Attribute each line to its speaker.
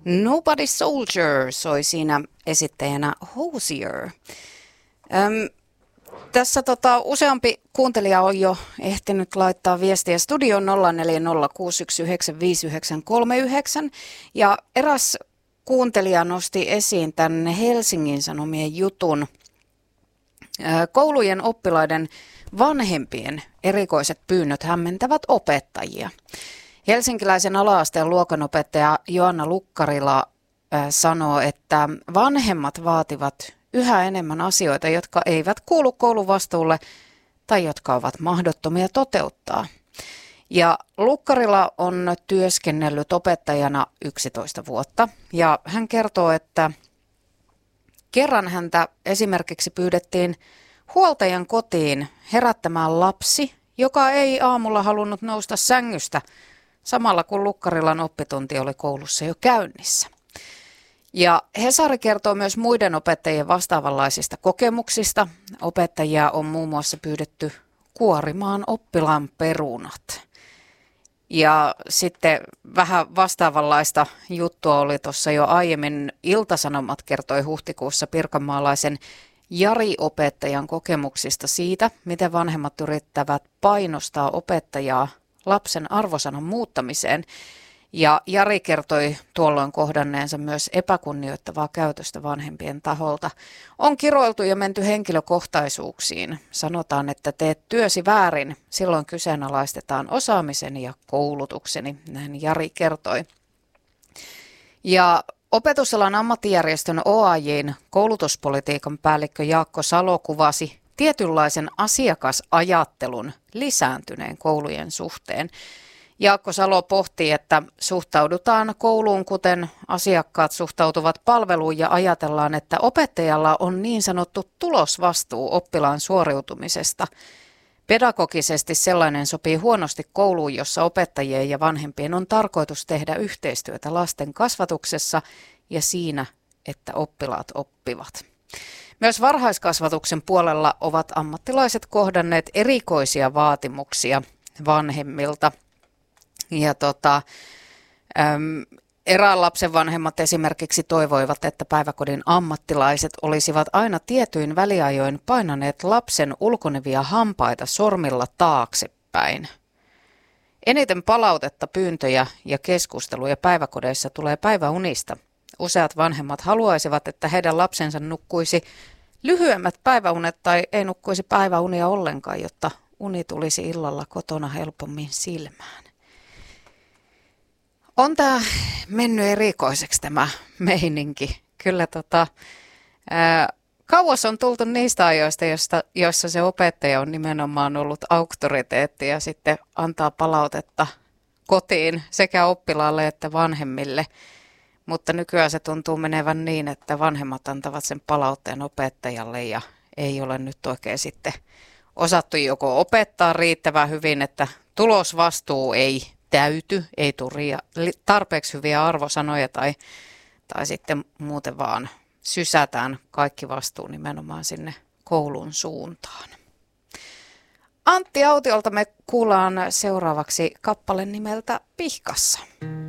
Speaker 1: Nobody Soldier soi siinä esittäjänä Hozier. Tässä useampi kuuntelija on jo ehtinyt laittaa viestiä studioon 0406195939 ja eräs kuuntelija nosti esiin tämän Helsingin Sanomien jutun. Koulujen oppilaiden vanhempien erikoiset pyynnöt hämmentävät opettajia. Helsinkiläisen ala-asteen luokanopettaja Joanna Lukkarila sanoo, että vanhemmat vaativat yhä enemmän asioita, jotka eivät kuulu koulun vastuulle tai jotka ovat mahdottomia toteuttaa. Ja Lukkarila on työskennellyt opettajana 11 vuotta ja hän kertoo, että kerran häntä esimerkiksi pyydettiin huoltajan kotiin herättämään lapsi, joka ei aamulla halunnut nousta sängystä samalla kun Lukkarilan oppitunti oli koulussa jo käynnissä. Ja Hesari kertoo myös muiden opettajien vastaavanlaisista kokemuksista. Opettajia on muun muassa pyydetty kuorimaan oppilaan perunat. Ja sitten vähän vastaavanlaista juttua oli tuossa jo aiemmin. Ilta-Sanomat kertoi huhtikuussa pirkanmaalaisen Jari-opettajan kokemuksista siitä, miten vanhemmat yrittävät painostaa opettajaa lapsen arvosanan muuttamiseen. Ja Jari kertoi tuolloin kohdanneensa myös epäkunnioittavaa käytöstä vanhempien taholta. On kiroiltu ja menty henkilökohtaisuuksiin. Sanotaan, että teet työsi väärin. Silloin kyseenalaistetaan osaamiseni ja koulutukseni, näin Jari kertoi. Ja Opetusalan ammattijärjestön OAJ:n koulutuspolitiikan päällikkö Jaakko Salo kuvasi tietynlaisen asiakasajattelun lisääntyneen koulujen suhteen. Jaakko Salo pohtii, että suhtaudutaan kouluun, kuten asiakkaat suhtautuvat palveluun ja ajatellaan, että opettajalla on niin sanottu tulosvastuu oppilaan suoriutumisesta. Pedagogisesti sellainen sopii huonosti kouluun, jossa opettajien ja vanhempien on tarkoitus tehdä yhteistyötä lasten kasvatuksessa ja siinä, että oppilaat oppivat. Myös varhaiskasvatuksen puolella ovat ammattilaiset kohdanneet erikoisia vaatimuksia vanhemmilta. Ja erään lapsen vanhemmat esimerkiksi toivoivat, että päiväkodin ammattilaiset olisivat aina tietyin väliajoin painaneet lapsen ulkonevia hampaita sormilla taaksepäin. Eniten palautetta, pyyntöjä ja keskusteluja päiväkodeissa tulee päiväunista. Useat vanhemmat haluaisivat, että heidän lapsensa nukkuisi lyhyemmät päiväunet tai ei nukkuisi päiväunia ollenkaan, jotta uni tulisi illalla kotona helpommin silmään. On tämä mennyt erikoiseksi tämä meininki. Kyllä kauas on tultu niistä ajoista, joissa se opettaja on nimenomaan ollut auktoriteetti ja sitten antaa palautetta kotiin sekä oppilaalle että vanhemmille. Mutta nykyään se tuntuu menevän niin, että vanhemmat antavat sen palautteen opettajalle ja ei ole nyt oikein sitten osattu joko opettaa riittävän hyvin, että tulosvastuu ei täyty, ei tule tarpeeksi hyviä arvosanoja tai sitten muuten vaan sysätään kaikki vastuu nimenomaan sinne koulun suuntaan. Antti Autiolta me kuullaan seuraavaksi kappale nimeltä Pihkassa.